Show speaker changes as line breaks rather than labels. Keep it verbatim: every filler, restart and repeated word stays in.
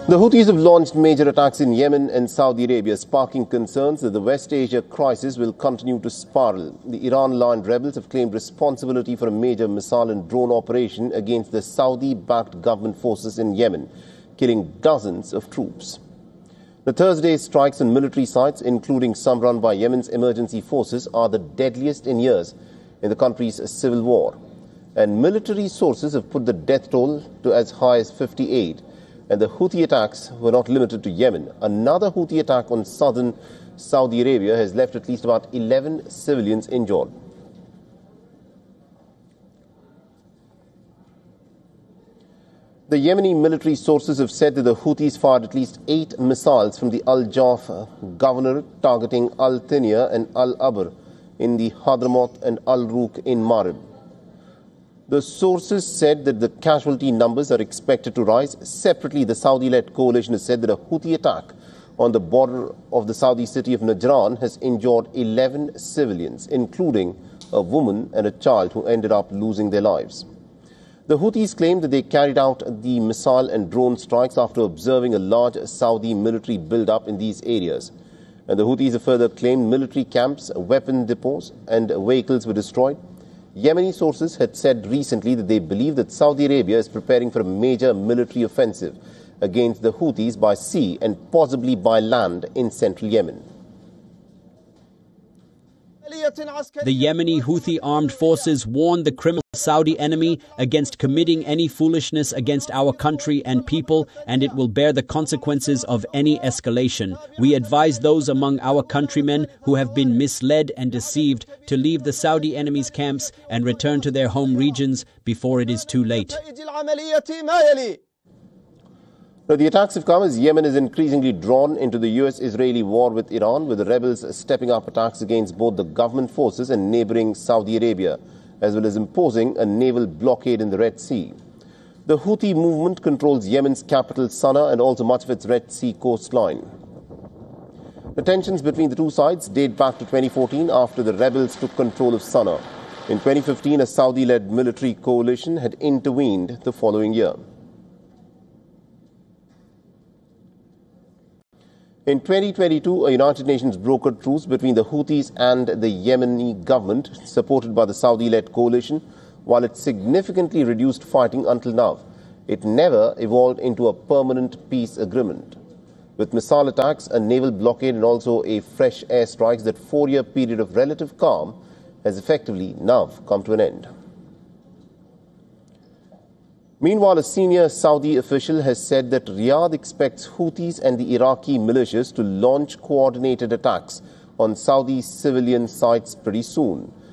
The Houthis have launched major attacks in Yemen and Saudi Arabia, sparking concerns that the West Asia crisis will continue to spiral. The Iran-aligned rebels have claimed responsibility for a major missile and drone operation against the Saudi-backed government forces in Yemen, killing dozens of troops. The Thursday's strikes on military sites, including some run by Yemen's emergency forces, are the deadliest in years in the country's civil war. And military sources have put the death toll to as high as fifty-eight. And the Houthi attacks were not limited to Yemen. Another Houthi attack on southern Saudi Arabia has left at least about eleven civilians injured. The Yemeni military sources have said that the Houthis fired at least eight missiles from the Al-Jawf governorate targeting Al-Thaniya and Al-Abr in the Hadramaut and Al-Ruq in Marib. The sources said that the casualty numbers are expected to rise. Separately, the Saudi-led coalition has said that a Houthi attack on the border of the Saudi city of Najran has injured eleven civilians, including a woman and a child who ended up losing their lives. The Houthis claim that they carried out the missile and drone strikes after observing a large Saudi military build-up in these areas. And the Houthis have further claimed military camps, weapon depots and vehicles were destroyed. Yemeni sources had said recently that they believe that Saudi Arabia is preparing for a major military offensive against the Houthis by sea and possibly by land in central Yemen.
The Yemeni Houthi armed forces warned the criminal Saudi enemy against committing any foolishness against our country and people, and it will bear the consequences of any escalation. We advise those among our countrymen who have been misled and deceived to leave the Saudi enemy's camps and return to their home regions before it is too late.
Now, the attacks have come as Yemen is increasingly drawn into the U S-Israeli war with Iran, with the rebels stepping up attacks against both the government forces and neighboring Saudi Arabia, as well as imposing a naval blockade in the Red Sea. The Houthi movement controls Yemen's capital Sana'a and also much of its Red Sea coastline. The tensions between the two sides date back to twenty fourteen after the rebels took control of Sana'a. In twenty fifteen, a Saudi-led military coalition had intervened the following year. In twenty twenty-two, a United Nations brokered truce between the Houthis and the Yemeni government, supported by the Saudi-led coalition, while it significantly reduced fighting until now. It never evolved into a permanent peace agreement. With missile attacks, a naval blockade and also a fresh airstrikes, that four-year period of relative calm has effectively now come to an end. Meanwhile, a senior Saudi official has said that Riyadh expects Houthis and the Iraqi militias to launch coordinated attacks on Saudi civilian sites pretty soon.